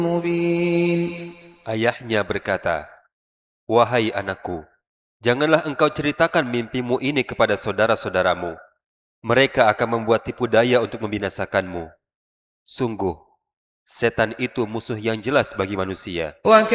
مبين. Ayahnya berkata, "Wahai anakku, janganlah engkau ceritakan mimpimu ini kepada saudara-saudaramu. Mereka akan membuat tipu daya untuk membinasakanmu. Sungguh, setan itu musuh yang jelas bagi manusia."